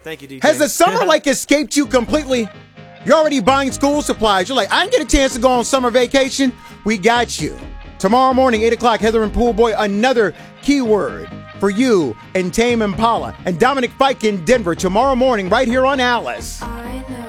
Thank you, DJ. Has the summer escaped you completely? You're already buying school supplies. You're like, I didn't get a chance to go on summer vacation. We got you. Tomorrow morning, 8 o'clock, Heather and Pool Boy, another keyword for you and Tame Impala and Dominic Fike in Denver tomorrow morning right here on Alice.